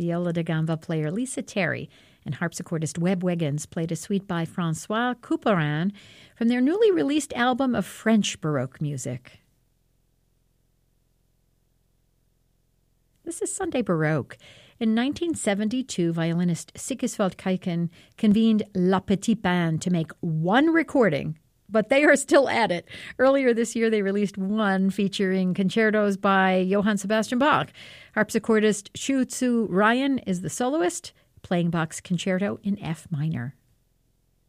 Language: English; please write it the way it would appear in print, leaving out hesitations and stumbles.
Viola da gamba player Lisa Terry and harpsichordist Webb Wiggins played a suite by Francois Couperin from their newly released album of French Baroque music. This is Sunday Baroque. In 1972, violinist Sigiswald Kaiken convened La Petite Band to make one recording, but they are still at it. Earlier this year, they released one featuring concertos by Johann Sebastian Bach. Harpsichordist Shu Tzu Ryan is the soloist, playing Bach's concerto in F minor.